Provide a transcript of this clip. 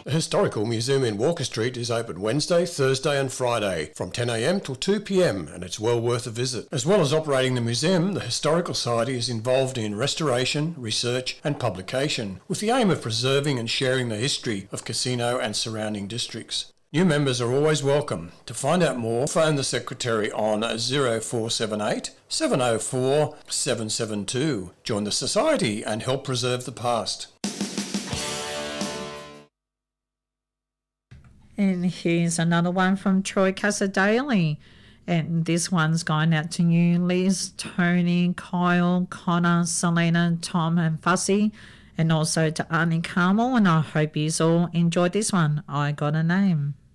The Historical Museum in Walker Street is open Wednesday, Thursday and Friday from 10 a.m. till 2 p.m. and it's well worth a visit. As well as operating the museum, the Historical Society is involved in restoration, research and publication with the aim of preserving and sharing the history of Casino and surrounding districts. New members are always welcome. To find out more, phone the Secretary on 0478 704 772. Join the Society and help preserve the past. And here's another one from Troy Casa Daily. And this one's going out to you, Liz, Tony, Kyle, Connor, Selena, Tom and Fussy. And also to Auntie Carmel. And I hope you all enjoyed this one. I Got a Name.